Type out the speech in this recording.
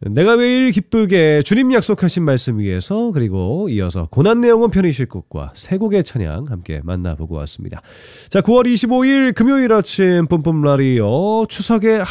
내가 매일 기쁘게 주님 약속하신 말씀 위에서 그리고 이어서 고난내용은 편히쉴 곳과 세 곡의 찬양 함께 만나보고 왔습니다. 자, 9월 25일 금요일 아침 뿜뿜라디오 추석의